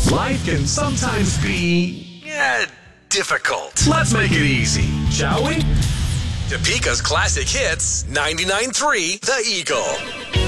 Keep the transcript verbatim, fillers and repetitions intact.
Life can sometimes be, eh, difficult. Let's make it easy, shall we? Topeka's Classic Hits, ninety-nine point three The Eagle.